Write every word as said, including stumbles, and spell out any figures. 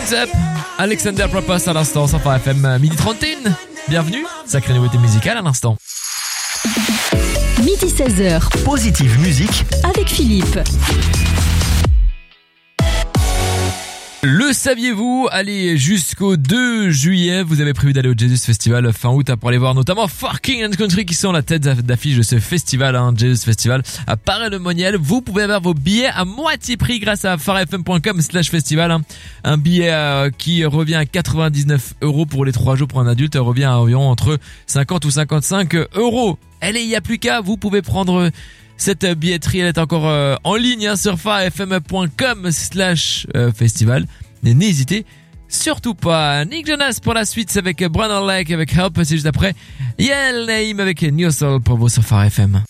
What's up? Alexander Propos à l'instant, sur Phare F M, midi trente et un. Bienvenue, sacrée nouveauté musicale à l'instant. Midi seize heures. Positive musique avec Philippe. Le saviez-vous? Allez, jusqu'au deux juillet, vous avez prévu d'aller au Jesus Festival fin août pour aller voir notamment Forking and Country qui sont la tête d'affiche de ce festival, hein, Jesus Festival à Paray-le-Monial. Vous pouvez avoir vos billets à moitié prix grâce à pharefm.com slash festival. Hein. Un billet euh, qui revient à quatre-vingt-dix-neuf euros pour les trois jours pour un adulte, revient à environ entre cinquante ou cinquante-cinq euros. Allez, il n'y a plus qu'à, vous pouvez prendre cette billetterie, elle est encore euh, en ligne hein, sur pharefm.com slash festival. Et n'hésitez surtout pas. Nick Jonas pour la suite avec Brandon Lake avec Help. C'est juste après Yael Naïm avec New Soul pour vous sur Phare F M.